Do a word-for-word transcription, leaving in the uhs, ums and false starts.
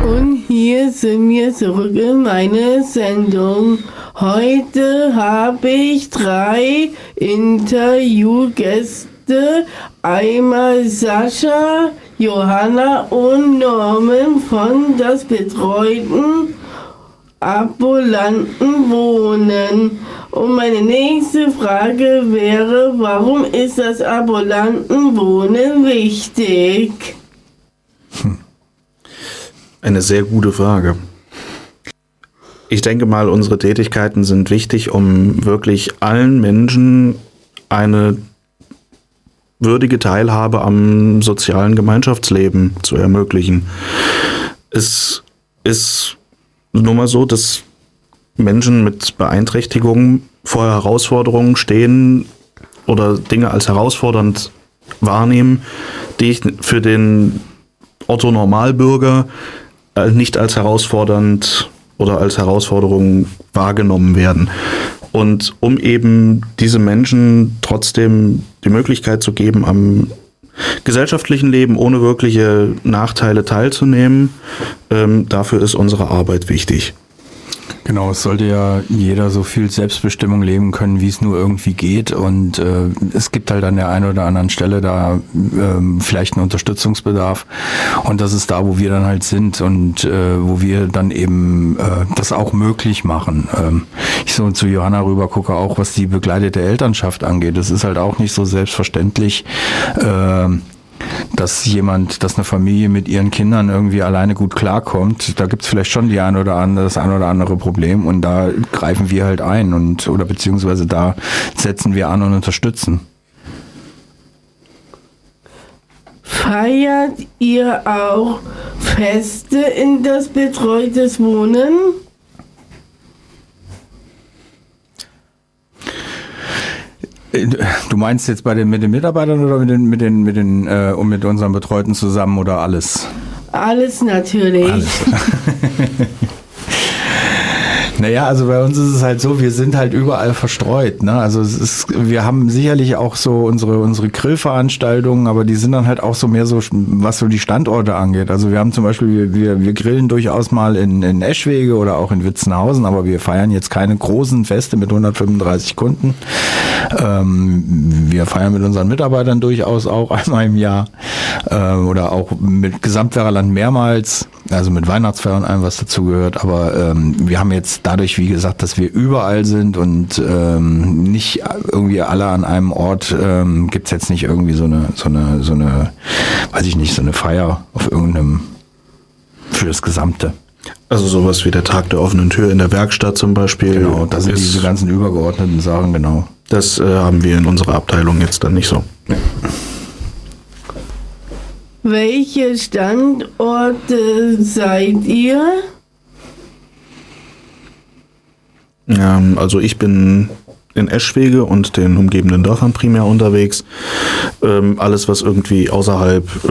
Und hier sind wir zurück in meine Sendung. Heute habe ich drei Interviewgäste. Einmal Sascha, Johanna und Norman von das betreuten ambulanten Wohnen. Und meine nächste Frage wäre, warum ist das ambulanten Wohnen wichtig? Hm. Eine sehr gute Frage. Ich denke mal, unsere Tätigkeiten sind wichtig, um wirklich allen Menschen eine würdige Teilhabe am sozialen Gemeinschaftsleben zu ermöglichen. Es ist nur mal so, dass Menschen mit Beeinträchtigungen vor Herausforderungen stehen oder Dinge als herausfordernd wahrnehmen, die ich für den Otto-Normalbürger nicht als herausfordernd oder als Herausforderung wahrgenommen werden. Und um eben diese Menschen trotzdem die Möglichkeit zu geben, am gesellschaftlichen Leben ohne wirkliche Nachteile teilzunehmen, ähm, dafür ist unsere Arbeit wichtig. Genau, es sollte ja jeder so viel Selbstbestimmung leben können, wie es nur irgendwie geht, und äh, es gibt halt an der einen oder anderen Stelle da äh, vielleicht einen Unterstützungsbedarf, und das ist da, wo wir dann halt sind und äh, wo wir dann eben äh, das auch möglich machen. Ähm, ich so zu Johanna rüber gucke, auch was die begleitete Elternschaft angeht. Das ist halt auch nicht so selbstverständlich, äh, dass jemand, dass eine Familie mit ihren Kindern irgendwie alleine gut klarkommt. Da gibt es vielleicht schon die ein oder andere, das ein oder andere Problem, und da greifen wir halt ein und oder beziehungsweise da setzen wir an und unterstützen. Feiert ihr auch Feste in das betreutes Wohnen? Du meinst jetzt bei den, mit den Mitarbeitern oder mit den, mit den, mit den, äh, und mit unseren Betreuten zusammen oder alles? Alles natürlich. Alles. Naja, also bei uns ist es halt so, wir sind halt überall verstreut, ne? Also es ist, wir haben sicherlich auch so unsere, unsere Grillveranstaltungen, aber die sind dann halt auch so mehr so, was so die Standorte angeht. Also wir haben zum Beispiel, wir, wir grillen durchaus mal in, in Eschwege oder auch in Witzenhausen, aber wir feiern jetzt keine großen Feste mit hundertfünfunddreißig Kunden. Ähm, wir feiern mit unseren Mitarbeitern durchaus auch einmal im Jahr, äh, oder auch mit Gesamtwerderland mehrmals, also mit Weihnachtsfeier und allem, was dazugehört. Aber ähm, wir haben jetzt dadurch, wie gesagt, dass wir überall sind und ähm, nicht irgendwie alle an einem Ort, ähm, gibt's jetzt nicht irgendwie so eine, so eine, so eine, weiß ich nicht, so eine Feier auf irgendeinem, für das Gesamte. Also sowas wie der Tag der offenen Tür in der Werkstatt zum Beispiel. Genau, das sind diese ganzen übergeordneten Sachen, genau. Das äh, haben wir in unserer Abteilung jetzt dann nicht so. Ja. Welche Standorte seid ihr? Ähm, also ich bin in Eschwege und den umgebenden Dörfern primär unterwegs. Ähm, alles, was irgendwie außerhalb